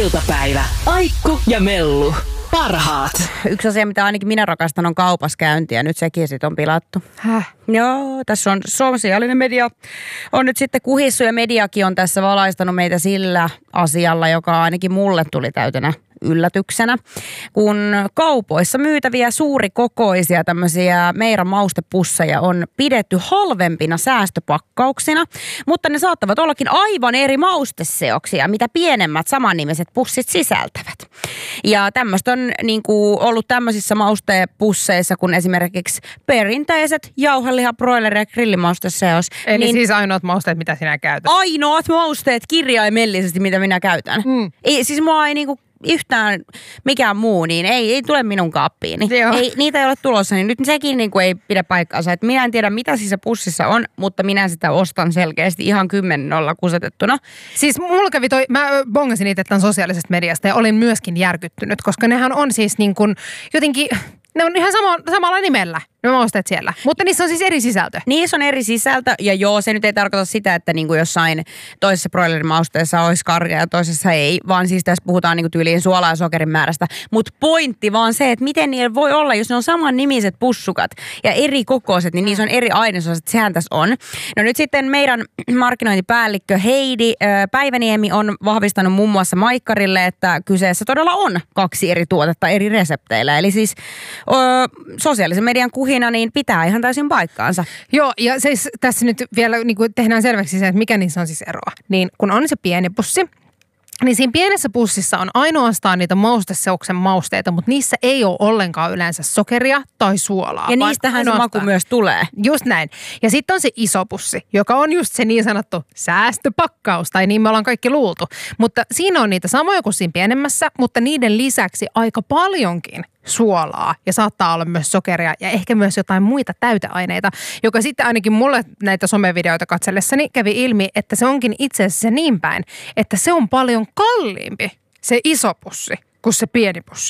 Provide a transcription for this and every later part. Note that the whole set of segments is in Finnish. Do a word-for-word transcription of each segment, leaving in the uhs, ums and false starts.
iltapäivä. Aikku ja Mellu. Parhaat. Yksi asia, mitä ainakin minä rakastan, on kaupassa käynti ja nyt sekin sit on pilattu. Häh? Joo, tässä on sosiaalinen media. On nyt sitten kuhissu ja mediakin on tässä valaistanut meitä sillä asialla, joka ainakin mulle tuli täytenä yllätyksenä, kun kaupoissa myytäviä suurikokoisia tämmöisiä meidän maustepusseja on pidetty halvempina säästöpakkauksina, mutta ne saattavat ollakin aivan eri mausteseoksia, mitä pienemmät samannimiset pussit sisältävät. Ja tämmöistä on niin kuin ollut tämmöisissä maustepusseissa kuin esimerkiksi perinteiset jauheliha, broileri ja grillimausteseos. Eli niin siis ainoat mausteet, mitä sinä käytät? Ainoat mausteet kirjaimellisesti, mitä minä käytän. Mm. Ei, siis mua ei niinku yhtään mikään muu, niin ei, ei tule minun kaappiini. Ei, niitä ei ole tulossa, niin nyt sekin niin kuin ei pidä paikkaansa. Että minä en tiedä, mitä siinä pussissa on, mutta minä sitä ostan selkeästi ihan kymmenen nolla kusetettuna. Siis mulla kävi toi, mä bongasin itse tämän sosiaalisesta mediasta ja olin myöskin järkyttynyt, koska nehän on siis niin kuin jotenkin, ne on ihan sama, samalla nimellä. Ne mausteet siellä. Mutta niissä on siis eri sisältö. Niissä on eri sisältö ja joo, se nyt ei tarkoita sitä, että niinku jossain toisessa broilerimausteessa olisi karja ja toisessa ei, vaan siis tässä puhutaan niinku tyyliin suolaa ja sokerin määrästä. Mutta pointti vaan se, että miten niillä voi olla, jos ne on saman nimiset pussukat ja eri kokoiset, niin niissä on eri ainesosat, sehän tässä on. No nyt sitten meidän markkinointipäällikkö Heidi Päiväniemi on vahvistanut muun muassa Maikkarille, että kyseessä todella on kaksi eri tuotetta eri resepteillä. Eli siis ö, sosiaalisen median kuhi niin pitää ihan täysin paikkaansa. Joo, ja siis tässä nyt vielä niin kuin tehdään selväksi se, että mikä niissä on siis eroa. Niin kun on se pieni pussi, niin siinä pienessä pussissa on ainoastaan niitä mausteseoksen mausteita, mutta niissä ei ole ollenkaan yleensä sokeria tai suolaa. Ja niistähän se maku myös tulee. Just näin. Ja sitten on se iso pussi, joka on just se niin sanottu säästöpakkaus, tai niin me ollaan kaikki luultu. Mutta siinä on niitä samoja kuin siinä pienemmässä, mutta niiden lisäksi aika paljonkin suolaa ja saattaa olla myös sokeria ja ehkä myös jotain muita täyteaineita, joka sitten ainakin mulle näitä somevideoita katsellessani kävi ilmi, että se onkin itse asiassa niin päin, että se on paljon kalliimpi se iso pussi kuin se pieni pussi.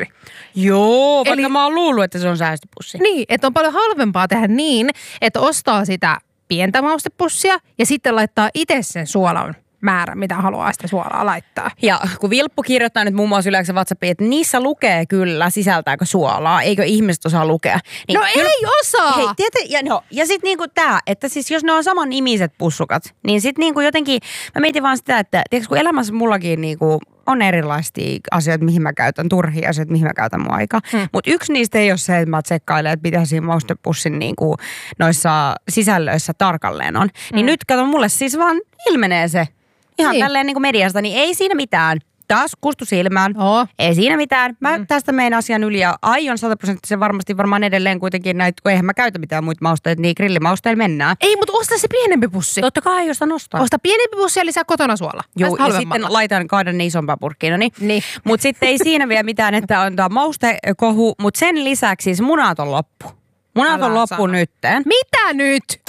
Joo, vaikka Eli, mä oon luullut, että se on säästöpussi. Niin, että on paljon halvempaa tehdä niin, että ostaa sitä pientä maustepussia ja sitten laittaa itse sen suolan määrä, mitä haluaa sitä suolaa laittaa. Ja kun Vilppu kirjoittaa nyt muun muassa yleensä WhatsAppiin, että niissä lukee kyllä, sisältääkö suolaa, eikö ihmiset osaa lukea. Niin, no kyllä, ei osaa! Hei, tiety, ja, no, ja sitten niinku tää, että siis jos ne on saman nimiset pussukat, niin sitten niinku jotenkin, mä mietin vaan sitä, että tiedätkö, kun elämässä mullakin niinku on erilaisia asioita, mihin mä käytän, turhia asioita, mihin mä käytän mun aikaa. Hmm. Mutta yksi niistä ei ole se, että mä tsekkailen, että mitä siinä maustepussin niinku noissa sisällöissä tarkalleen on. Hmm. Niin nyt kato, mulle siis vaan ilmenee se. Ihan niin. Tälleen niin kuin mediasta, niin ei siinä mitään. Taas kustu silmään. Oh. Ei siinä mitään. Mä mm. tästä meidän asian yli ja aion sataprosenttisen varmasti varmaan edelleen kuitenkin näitä, kun eihän mä käytä mitään muita mausteita, niin grillimausteilla mennään. Ei, mutta osta se pienempi pussi. Totta kai, josta nostaa. Osta pienempi pussi ja lisää kotona suola. Joo, ja sitten laitan kaadan ne isompaan purkkiin. No niin. niin. Mutta sitten ei siinä vielä mitään, että on tämä maustekohu, mutta sen lisäksi siis munat on loppu. Munat on loppu nytten. Mitä nyt?